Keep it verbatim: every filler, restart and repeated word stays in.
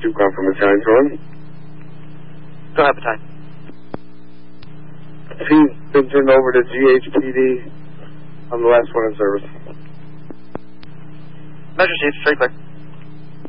two, call from Italian Storm. Go ahead, Battalion. He's been turned over to G H P D. I'm the last one in service. Measure Chief, straight clear.